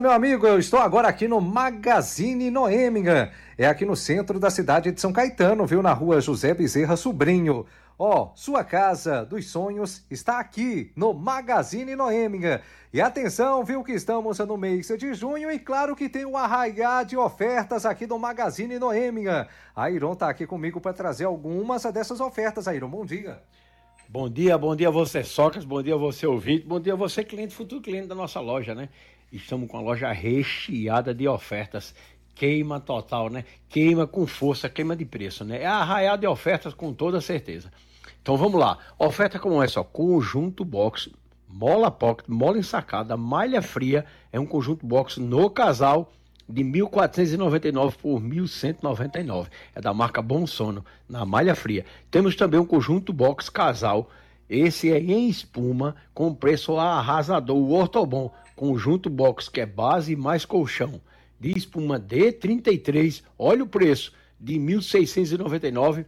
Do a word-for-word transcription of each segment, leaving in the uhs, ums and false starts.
Meu amigo, eu estou agora aqui no Magazine Noêmiga. É aqui no centro da cidade de São Caetano, viu? Na rua José Bezerra Sobrinho. Ó, oh, sua casa dos sonhos está aqui no Magazine Noêmiga. E atenção, viu que estamos no mês de junho e claro que tem um arraiá de ofertas aqui no Magazine Noêmiga. A Iron tá aqui comigo para trazer algumas dessas ofertas. Iron, bom dia. Bom dia, bom dia você, Sócrates, bom dia você, ouvinte, bom dia você, cliente, futuro cliente da nossa loja, né? Estamos com a loja recheada de ofertas, queima total, né? Queima com força, queima de preço, né? É arraial de ofertas com toda certeza. Então vamos lá, oferta como essa, ó, conjunto box, mola pocket, mola ensacada, malha fria, é um conjunto box no casal de mil quatrocentos e noventa e nove por mil cento e noventa e nove, é da marca Bom Sono, na malha fria. Temos também um conjunto box casal, esse é em espuma, com preço arrasador, o Ortobon, conjunto box que é base mais colchão, de espuma D trinta e três, olha o preço, de mil seiscentos e noventa e nove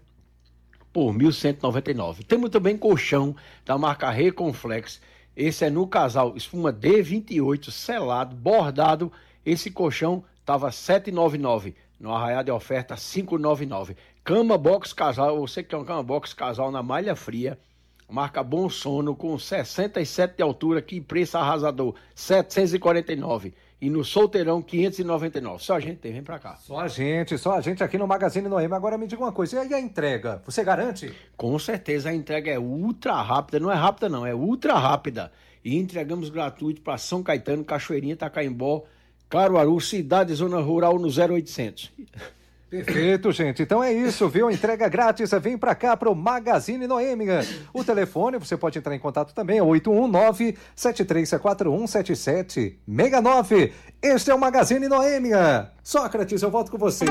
por mil cento e noventa e nove. Temos também colchão da marca Reconflex, esse é no casal, espuma D vinte e oito, selado, bordado, esse colchão estava setecentos e noventa e nove, no arraial de oferta quinhentos e noventa e nove. Cama box casal, você que quer uma cama box casal na malha fria, marca Bom Sono, com sessenta e sete de altura, que preço arrasador, setecentos e quarenta e nove. E no solteirão, quinhentos e noventa e nove. Só a gente tem, vem pra cá. Só a gente, só a gente aqui no Magazine Noêmiga. Agora me diga uma coisa, e aí a entrega? Você garante? Com certeza a entrega é ultra rápida, não é rápida não, é ultra rápida. E entregamos gratuito para São Caetano, Cachoeirinha, Itacaimbó, Caruaru, cidade e zona rural no zero oitocentos. Perfeito, gente. Então é isso, viu? Entrega grátis, vem pra cá pro Magazine Noêmiga. O telefone, você pode entrar em contato também, é oito um nove, sete três quatro um, sete sete seis nove. Este é o Magazine Noêmiga. Sócrates, eu volto com você.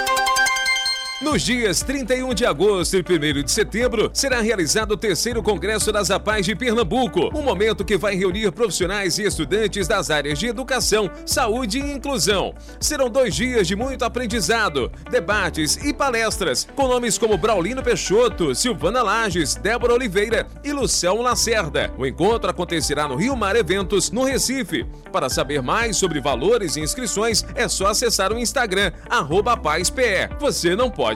Nos dias trinta e um de agosto e primeiro de setembro, será realizado o terceiro Congresso das APAES de Pernambuco, um momento que vai reunir profissionais e estudantes das áreas de educação, saúde e inclusão. Serão dois dias de muito aprendizado, debates e palestras, com nomes como Braulino Peixoto, Silvana Lages, Débora Oliveira e Luciano Lacerda. O encontro acontecerá no Rio Mar Eventos, no Recife. Para saber mais sobre valores e inscrições, é só acessar o Instagram, arroba APAESPE. Você não pode